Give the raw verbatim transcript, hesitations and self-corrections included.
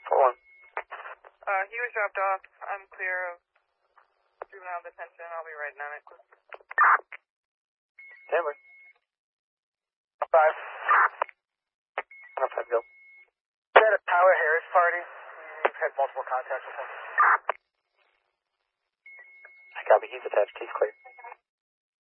four one. Uh, he was dropped off. I'm clear of juvenile detention. I'll be writing on it. Stanley. Five. Five, go. Is that a Tyler Harris party? We've had multiple contacts with him. I copy. He's attached. He's clear.